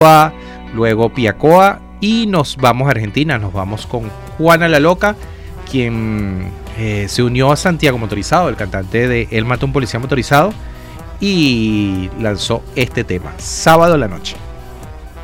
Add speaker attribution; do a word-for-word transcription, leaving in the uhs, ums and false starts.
Speaker 1: luego Piacoa y nos vamos a Argentina, nos vamos con Juana la Loca, quien eh, se unió a Santiago Motorizado, el cantante de Él mató a un policía motorizado, y lanzó este tema, Sábado a la noche.